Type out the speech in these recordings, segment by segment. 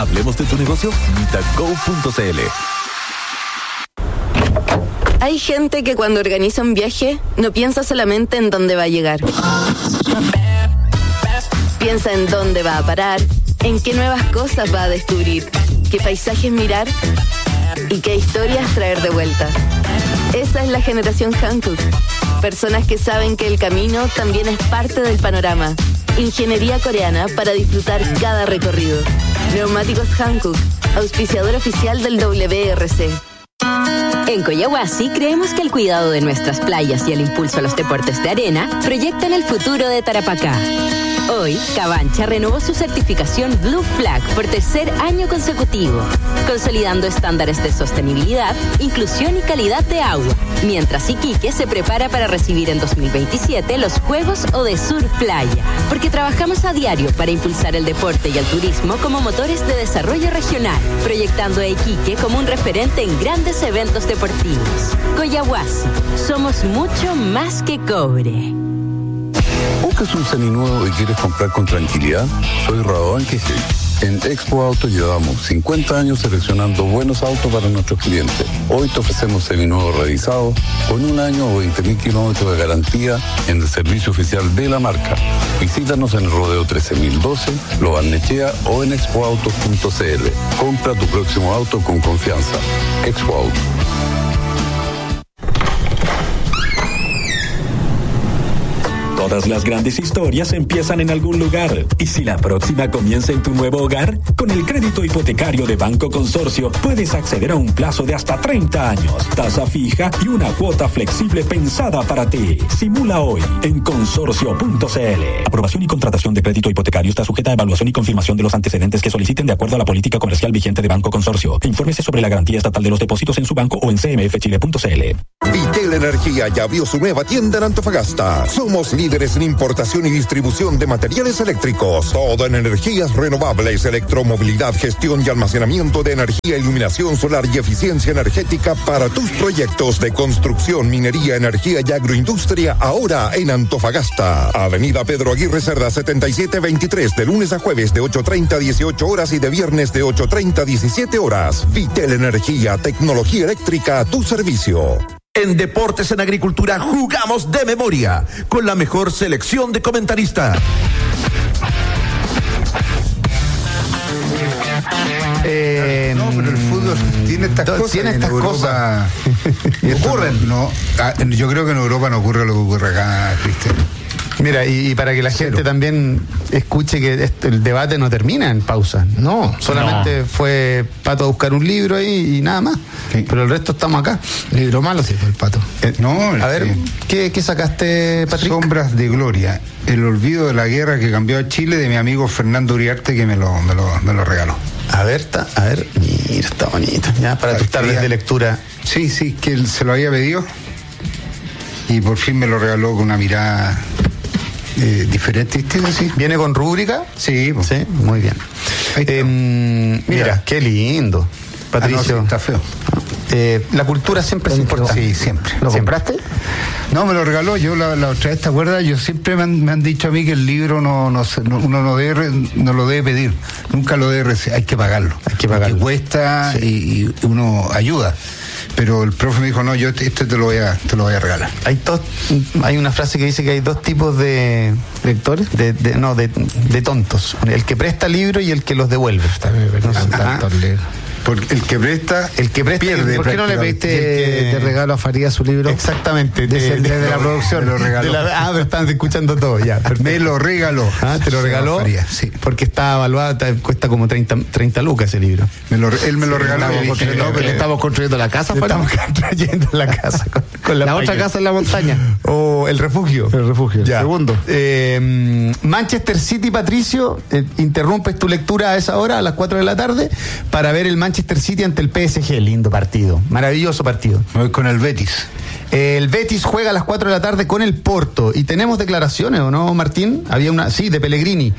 Hablemos de tu negocio, visita go.cl. Hay gente que cuando organiza un viaje no piensa solamente en dónde va a llegar. Piensa en dónde va a parar, en qué nuevas cosas va a descubrir, qué paisajes mirar y qué historias traer de vuelta. Esa es la generación Hankook. Personas que saben que el camino también es parte del panorama. Ingeniería coreana para disfrutar cada recorrido. Neumáticos Hankook, auspiciador oficial del WRC. En Coyahuasi creemos que el cuidado de nuestras playas y el impulso a los deportes de arena proyectan el futuro de Tarapacá. Hoy, Cabancha renovó su certificación Blue Flag por tercer año consecutivo, consolidando estándares de sostenibilidad, inclusión y calidad de agua, mientras Iquique se prepara para recibir en 2027 los Juegos Odesur Playa, porque trabajamos a diario para impulsar el deporte y el turismo como motores de desarrollo regional, proyectando a Iquique como un referente en grandes eventos deportivos. Coyahuasi, somos mucho más que cobre. ¿Buscas un seminuevo y quieres comprar con tranquilidad? Soy Radovan Quijel. En Expo Auto llevamos 50 años seleccionando buenos autos para nuestros clientes. Hoy te ofrecemos seminuevos revisados con 1 año o 20.000 kilómetros de garantía en el servicio oficial de la marca. Visítanos en el Rodeo 13012, Lo Barnechea o en expoautos.cl. Compra tu próximo auto con confianza. Expo Auto. Todas las grandes historias empiezan en algún lugar. Y si la próxima comienza en tu nuevo hogar, con el crédito hipotecario de Banco Consorcio puedes acceder a un plazo de hasta 30 años, tasa fija y una cuota flexible pensada para ti. Simula hoy en consorcio.cl. Aprobación y contratación de crédito hipotecario está sujeta a evaluación y confirmación de los antecedentes que soliciten de acuerdo a la política comercial vigente de Banco Consorcio. Infórmese sobre la garantía estatal de los depósitos en su banco o en cmfchile.cl. Vitel Energía ya abrió su nueva tienda en Antofagasta. Somos líderes en importación y distribución de materiales eléctricos. Todo en energías renovables, electromovilidad, gestión y almacenamiento de energía, iluminación solar y eficiencia energética para tus proyectos de construcción, minería, energía y agroindustria. Ahora en Antofagasta. Avenida Pedro Aguirre Cerda 7723, de lunes a jueves de 8:30 a 18 horas y de viernes de 8:30 a 17 horas. Vitel Energía, tecnología eléctrica a tu servicio. En Deportes en Agricultura jugamos de memoria, con la mejor selección de comentaristas. No, pero el fútbol tiene estas cosas. Tiene estas cosas. Ocurren. No, yo creo que en Europa no ocurre lo que ocurre acá, Cristian. Mira, y para que la gente también escuche que el debate no termina en pausa. No, solamente fue Pato a buscar un libro ahí y nada más. Sí. Pero el resto estamos acá. Libro malo, sí, el Pato. A ver, ¿qué sacaste, Patrick? Sombras de Gloria. El olvido de la guerra que cambió a Chile, de mi amigo Fernando Uriarte, que me lo regaló. A ver, mira, está bonito. Ya, para tus tardes de lectura. Sí, que él se lo había pedido. Y por fin me lo regaló con una mirada diferente, ¿viste? Sí. ¿Viene con rúbrica? Sí, pues. Sí, muy bien. Mira, qué lindo, Patricio. No, sí, está feo. La cultura siempre es importante. Sí, siempre. ¿Lo compraste? No, me lo regaló. Yo la otra vez, ¿te acuerdas? Yo siempre me han dicho a mí que el libro uno no lo debe pedir. Nunca lo debe recibir. Hay que pagarlo. Porque cuesta y uno ayuda. Pero el profe me dijo, no, yo este te lo voy a regalar. Hay una frase que dice que hay dos tipos de lectores, de tontos. El que presta libros y el que los devuelve. Porque el que presta pierde. ¿Por qué no le pediste de regalo a Farías su libro? Exactamente. De la producción. Me lo regaló. Pero están escuchando todo ya. Perfecto. Me lo regaló. ¿Te lo regaló? Farías, sí. Porque está evaluado, cuesta como 30 lucas ese libro. Él me lo regaló. ¿Le estamos construyendo la casa, Farías? Estamos construyendo la casa. Con la otra casa en la montaña. O el refugio. Ya. Segundo. Manchester City, Patricio, interrumpes tu lectura a esa hora, a las 4 de la tarde, para ver el Manchester City ante el PSG. Lindo partido, maravilloso partido. Me voy con el Betis. El Betis juega a las 4 de la tarde con el Porto. Y tenemos declaraciones, ¿o no, Martín? Había una, sí, de Pellegrini.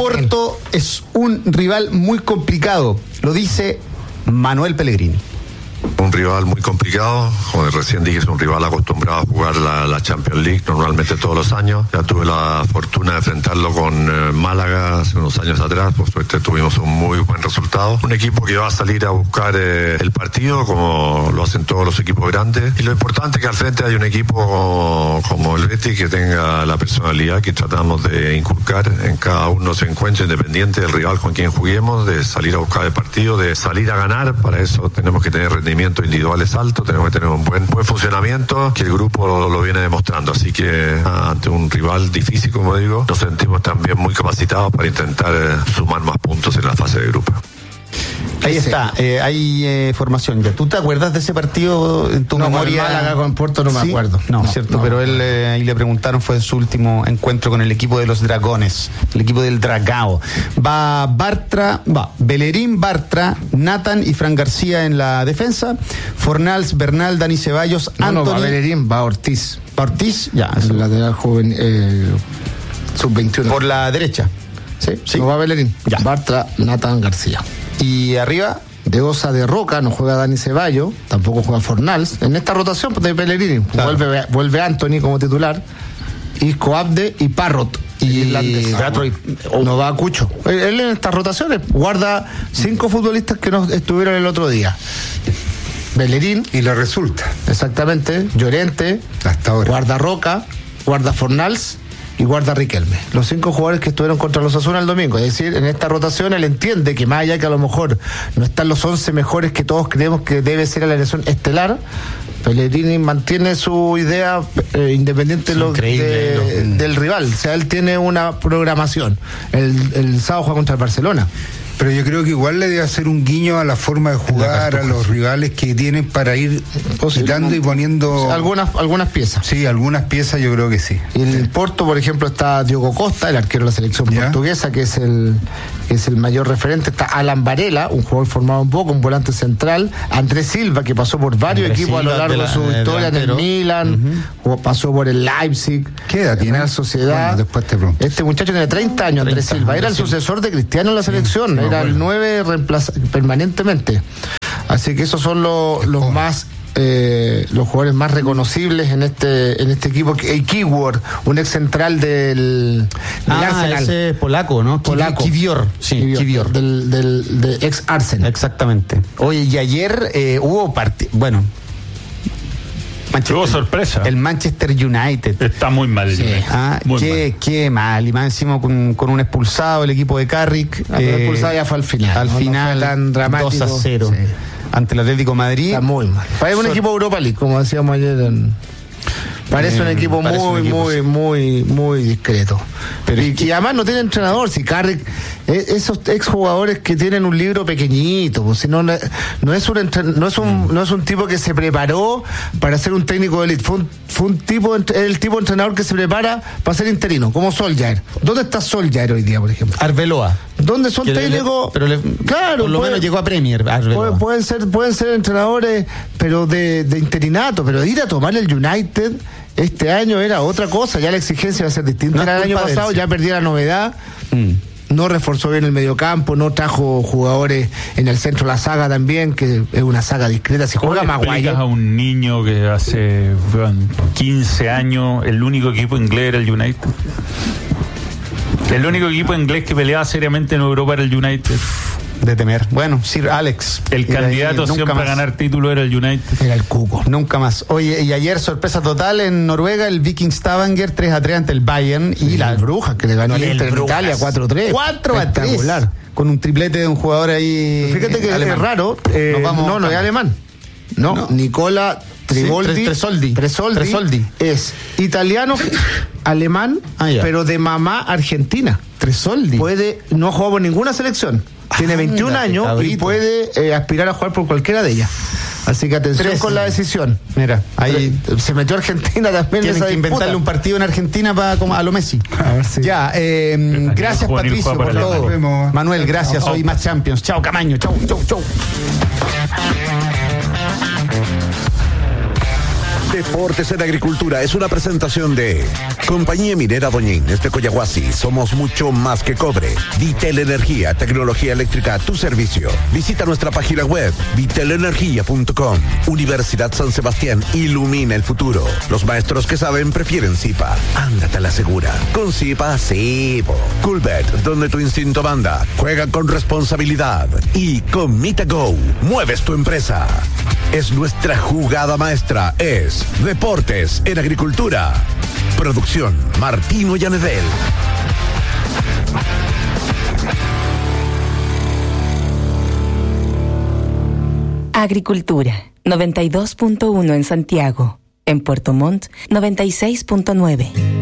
Es un rival muy complicado. Lo dice Manuel Pellegrini. Un rival muy complicado, como recién dije, es un rival acostumbrado a jugar la Champions League normalmente todos los años. Ya tuve la fortuna de enfrentarlo con Málaga hace unos años atrás, por suerte tuvimos un muy buen resultado. Un equipo que va a salir a buscar el partido como lo hacen todos los equipos grandes, y lo importante es que al frente hay un equipo como el Betis que tenga la personalidad que tratamos de inculcar en cada uno se encuentre, independiente del rival con quien juguemos, de salir a buscar el partido, de salir a ganar. Para eso tenemos que tener rendimientos individuales altos, tenemos que tener un buen funcionamiento que el grupo lo viene demostrando, así que ante un rival difícil, como digo, nos sentimos también muy capacitados para intentar sumar más puntos en la fase de grupo. Ahí está, hay formación. ¿Tú te acuerdas de ese partido en tu memoria? Málaga con Porto no me acuerdo. No, cierto, no, pero él ahí le preguntaron, fue su último encuentro con el equipo de los Dragones, el equipo del Dragao. Va Bellerín, Bartra, Nathan y Fran García en la defensa, Fornals, Bernal, Dani Ceballos, Anthony. Va Bellerín, va Ortiz. Ortiz, ya. El lateral joven, sub-21. Por la derecha. Sí. No va Bellerín. Ya. Bartra, Nathan, García. Y arriba, de Osa de Roca, no juega Dani Ceballos, tampoco juega Fornals. En esta rotación de Pellegrini, claro. vuelve Anthony como titular, Isco Abde y Parrot. Y no va Cucho. Él en estas rotaciones guarda 5 futbolistas que no estuvieron el otro día. Bellerín. Y le resulta. Exactamente. Llorente. Hasta ahora. Guarda Roca, guarda Fornals y guarda Riquelme. Los 5 jugadores que estuvieron contra los Osasuna el domingo. Es decir, en esta rotación él entiende que más allá que a lo mejor no están los 11 mejores que todos creemos que debe ser la elección estelar, Pellegrini mantiene su idea independiente del rival. O sea, él tiene una programación. El sábado juega contra el Barcelona. Pero yo creo que igual le debe hacer un guiño a la forma de jugar, a los rivales que tienen para ir quitando y poniendo... Algunas piezas. Sí, algunas piezas yo creo que sí. Y en el Porto, por ejemplo, está Diogo Costa, el arquero de la selección portuguesa, que es el mayor referente. Está Alan Varela, un jugador formado un poco, un volante central. Andrés Silva, que pasó por varios equipos a lo largo de su historia, en el Milan, pasó por el Leipzig. ¿Qué edad tiene? La Sociedad. Bueno, después te pregunto. Este muchacho tiene 30 años, Andrés Silva. Era el sucesor de Cristiano en la selección. Era el 9 permanentemente. Así que esos son los más los jugadores más reconocibles en este equipo. Keyword, un ex central del Arsenal. Ese polaco, ¿no? Polaco. Kivior. Sí, Kivior. Del ex Arsenal. Exactamente. Oye, y ayer hubo partido. Hubo sorpresa. El Manchester United. Está muy mal. Sí. Qué mal. Y más encima con un expulsado el equipo de Carrick. Expulsado ya fue al final. Al final, tan dramático. 2-0. Sí. Ante el Atlético de Madrid. Está muy mal. Parece un equipo Europa League, como decíamos ayer. Parece un equipo muy discreto. Pero y además no tiene entrenador. Si Carrick, esos exjugadores que tienen un libro pequeñito, pues, si no es un tipo que se preparó para ser un técnico de élite. Fue el tipo de entrenador que se prepara para ser interino, como Solskjaer. ¿Dónde está Solskjaer hoy día, por ejemplo? Arbeloa. ¿Dónde son técnicos? Claro, por lo menos llegó a Premier. Pueden ser entrenadores, pero de interinato, pero ir a tomar el United este año era otra cosa. Ya la exigencia va a ser distinta. El año pasado ya perdía la novedad. No reforzó bien el mediocampo, no trajo jugadores en el centro de la saga también, que es una saga discreta. Si juega Maguire. A un niño que hace 15 años el único equipo inglés era el United. El único equipo inglés que peleaba seriamente en Europa era el United. De temer. Bueno, Sir Alex. El candidato siempre a ganar título era el United. Era el Cuco. Nunca más. Oye, y ayer sorpresa total en Noruega, el Viking Stavanger 3-3 ante el Bayern y la Brujas, que le ganó al Inter en Italia 4-3. 4-3. Con un triplete de un jugador ahí. Pero fíjate que alemán. Es raro. No es alemán. No. Nicola Tresoldi. Es italiano, alemán, pero de mamá argentina. Tresoldi. No ha jugado por ninguna selección. Tiene 21 años y puede aspirar a jugar por cualquiera de ellas. Así que atención con la decisión. Mira, ahí se metió Argentina también. Tienen que inventarle un partido en Argentina como a lo Messi. A ver si. Ya, gracias Patricio por todo. Manuel, gracias. Hoy más Champions. Chao Camaño. Chau. Deportes en Agricultura es una presentación de Compañía Minera Doña Inés de Coyahuasi. Somos mucho más que cobre. Vitel Energía, tecnología eléctrica a tu servicio. Visita nuestra página web vitelenergia.com. Universidad San Sebastián, ilumina el futuro. Los maestros que saben prefieren Zipa. Ándate a la segura. Con Zipa, sí. Coolbet, donde tu instinto manda. Juega con responsabilidad. Y con MitaGo, mueves tu empresa. Es nuestra jugada maestra. Es Deportes en Agricultura. Producción Martino Llanedel. Agricultura 92.1 en Santiago. En Puerto Montt 96.9.